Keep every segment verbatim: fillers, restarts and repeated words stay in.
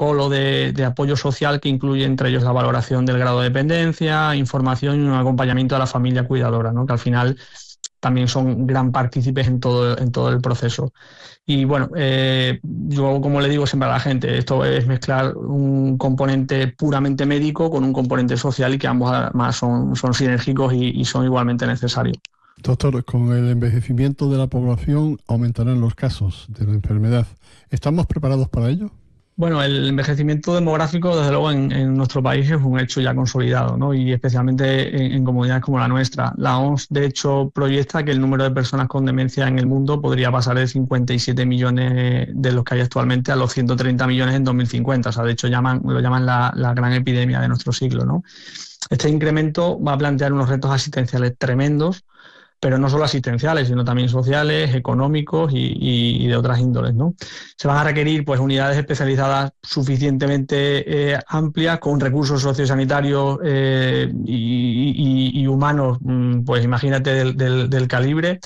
protocolo de, de apoyo social que incluye entre ellos la valoración del grado de dependencia, información y un acompañamiento a la familia cuidadora, ¿no? Que al final también son gran partícipes en todo, en todo el proceso. Y bueno, eh, yo como le digo siempre a la gente, esto es mezclar un componente puramente médico con un componente social y que ambos además son, son sinérgicos y, y son igualmente necesarios. Doctor, con el envejecimiento de la población aumentarán los casos de la enfermedad. ¿Estamos preparados para ello? Bueno, el envejecimiento demográfico, desde luego, en, en nuestro país es un hecho ya consolidado, ¿no? Y especialmente en, en comunidades como la nuestra. La O M S, de hecho, proyecta que el número de personas con demencia en el mundo podría pasar de cincuenta y siete millones de los que hay actualmente a los ciento treinta millones en dos mil cincuenta. O sea, de hecho, llaman, lo llaman la, la gran epidemia de nuestro siglo, ¿no? Este incremento va a plantear unos retos asistenciales tremendos, pero no solo asistenciales, sino también sociales, económicos y, y, y de otras índoles, ¿no? Se van a requerir pues unidades especializadas suficientemente eh, amplias, con recursos sociosanitarios eh, y, y, y humanos, pues imagínate del, del, del calibre,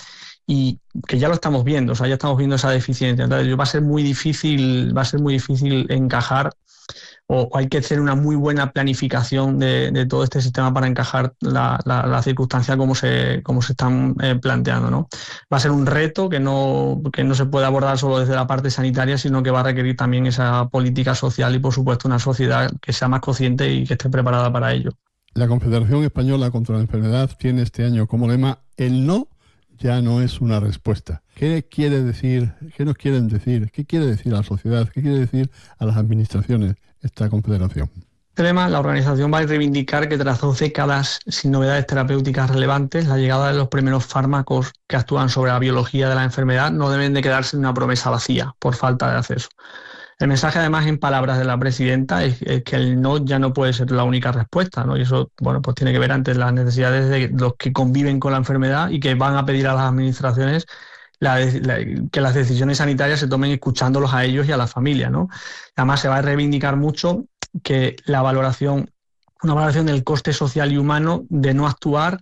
y que ya lo estamos viendo, o sea, ya estamos viendo esa deficiencia. Entonces va a ser muy difícil, va a ser muy difícil encajar, o hay que hacer una muy buena planificación de, de todo este sistema para encajar la, la, la circunstancia como se, como se están eh, planteando, ¿no? Va a ser un reto que no, que no se puede abordar solo desde la parte sanitaria, sino que va a requerir también esa política social y, por supuesto, una sociedad que sea más consciente y que esté preparada para ello. La Confederación Española contra la Enfermedad tiene este año como lema: el no ya no es una respuesta. ¿Qué quiere decir? ¿Qué nos quieren decir? ¿Qué quiere decir a la sociedad? ¿Qué quiere decir a las administraciones esta confederación? Además, la organización va a reivindicar que tras dos décadas sin novedades terapéuticas relevantes, la llegada de los primeros fármacos que actúan sobre la biología de la enfermedad no deben de quedarse en una promesa vacía por falta de acceso. El mensaje, además, en palabras de la presidenta, es, es que el no ya no puede ser la única respuesta, ¿no? Y eso, bueno, pues tiene que ver ante las necesidades de los que conviven con la enfermedad y que van a pedir a las administraciones la, la, que las decisiones sanitarias se tomen escuchándolos a ellos y a la familia, ¿no? Además, se va a reivindicar mucho que la valoración, una valoración del coste social y humano de no actuar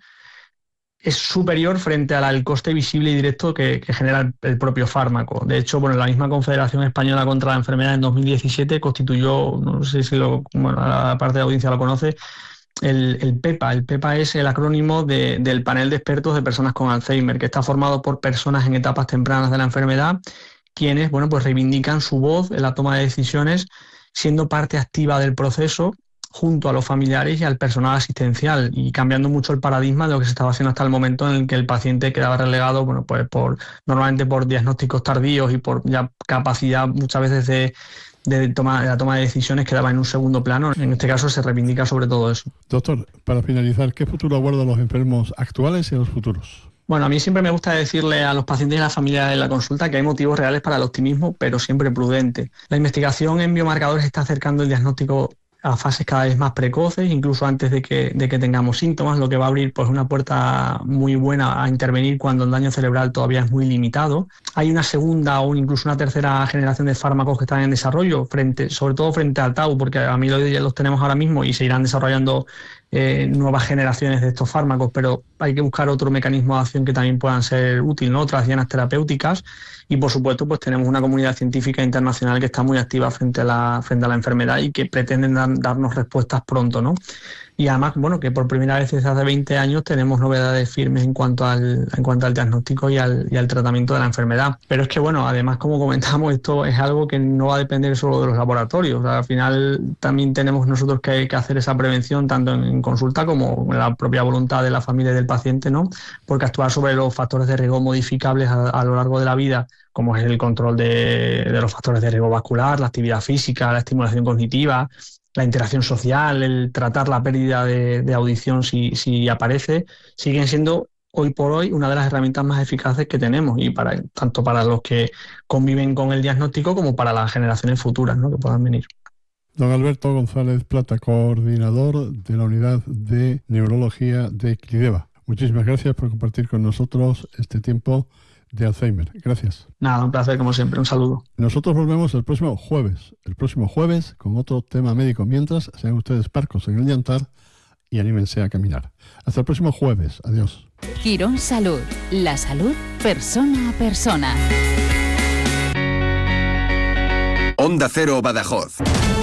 es superior frente al coste visible y directo que, que genera el, el propio fármaco. De hecho, bueno, la misma Confederación Española contra la Enfermedad en dos mil diecisiete constituyó, no sé si lo, bueno, la parte de la audiencia lo conoce, el, el PEPA. El PEPA es el acrónimo de, del panel de expertos de personas con Alzheimer, que está formado por personas en etapas tempranas de la enfermedad, quienes, bueno, pues reivindican su voz en la toma de decisiones, siendo parte activa del proceso, junto a los familiares y al personal asistencial, y cambiando mucho el paradigma de lo que se estaba haciendo hasta el momento en el que el paciente quedaba relegado, bueno, pues por normalmente por diagnósticos tardíos y por ya capacidad muchas veces de, de, toma, de la toma de decisiones quedaba en un segundo plano. En este caso se reivindica sobre todo eso. Doctor, para finalizar, ¿qué futuro aguardan los enfermos actuales y los futuros? Bueno, a mí siempre me gusta decirle a los pacientes y a la familia en la consulta que hay motivos reales para el optimismo, pero siempre prudente. La investigación en biomarcadores está acercando el diagnóstico a fases cada vez más precoces, incluso antes de que, de que tengamos síntomas, lo que va a abrir pues una puerta muy buena a intervenir cuando el daño cerebral todavía es muy limitado. Hay una segunda o incluso una tercera generación de fármacos que están en desarrollo, frente, sobre todo frente al tau, porque a amiloides ya los tenemos ahora mismo y se irán desarrollando eh, nuevas generaciones de estos fármacos, pero hay que buscar otro mecanismo de acción que también puedan ser útil, ¿no? Otras dianas terapéuticas. Y, por supuesto, pues tenemos una comunidad científica internacional que está muy activa frente a la, frente a la enfermedad y que pretenden dar, darnos respuestas pronto, ¿no? Y además, bueno, que por primera vez desde hace veinte años tenemos novedades firmes en cuanto al, en cuanto al diagnóstico y al, y al tratamiento de la enfermedad. Pero es que, bueno, además, como comentamos, esto es algo que no va a depender solo de los laboratorios. O sea, al final también tenemos nosotros que, que hacer esa prevención tanto en, en consulta como en la propia voluntad de la familia y del paciente, ¿no? Porque actuar sobre los factores de riesgo modificables a, a lo largo de la vida, como es el control de, de los factores de riesgo vascular, la actividad física, la estimulación cognitiva, la interacción social, el tratar la pérdida de, de audición si, si aparece, siguen siendo hoy por hoy una de las herramientas más eficaces que tenemos, y para tanto para los que conviven con el diagnóstico como para las generaciones futuras, ¿no?, que puedan venir. Don Alberto González Plata, coordinador de la Unidad de Neurología de Clídeva. Muchísimas gracias por compartir con nosotros este tiempo de Alzheimer. Gracias. Nada, un placer como siempre. Un saludo. Nosotros volvemos el próximo jueves, el próximo jueves con otro tema médico. Mientras, sean ustedes parcos en el llantar y anímense a caminar. Hasta el próximo jueves. Adiós. Quirón Salud. La salud persona a persona. Onda Cero Badajoz.